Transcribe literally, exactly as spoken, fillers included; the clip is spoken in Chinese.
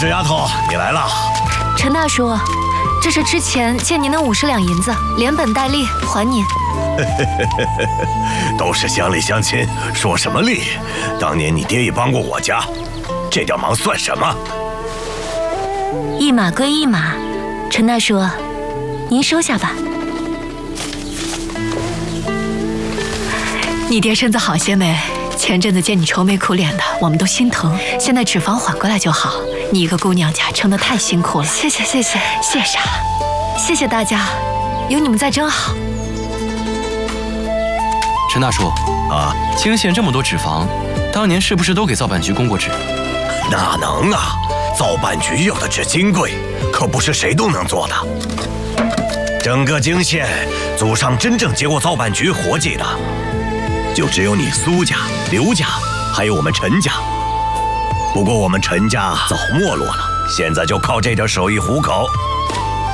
纸丫头，你来了。 陈大叔，这是之前欠您的五十两银子，连本带利还您。 都是乡里乡亲，说什么利？当年你爹也帮过我家，这点忙算什么？ 一码归一码，陈大叔，您收下吧。你爹身子好些没？前阵子见你愁眉苦脸的，我们都心疼。现在脂肪缓过来就好。你一个姑娘家撑得太辛苦了。谢谢谢谢谢啥？谢谢大家，有你们在真好。 陈大叔啊， 泾县这么多纸坊，当年是不是都给造办局供过纸？ 哪能啊！造办局有的纸金贵，可不是谁都能做的。整个泾县，祖上真正接过造办局活计的，就只有你苏家、刘家，还有我们陈家。不过我们陈家早没落了，现在就靠这点手艺糊口。